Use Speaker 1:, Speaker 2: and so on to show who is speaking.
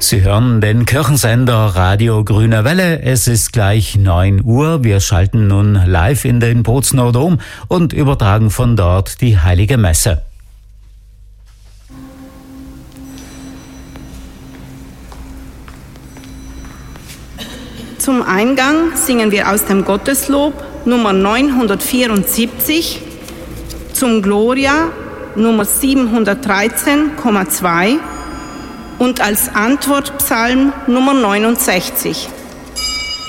Speaker 1: Sie hören den Kirchensender Radio Grüne Welle. Es ist gleich 9 Uhr. Wir schalten nun live in den Bozner Dom und übertragen von dort die Heilige Messe.
Speaker 2: Zum Eingang singen wir aus dem Gotteslob Nummer 974, zum Gloria Nummer 713,2 und als Antwortpsalm Nummer 69.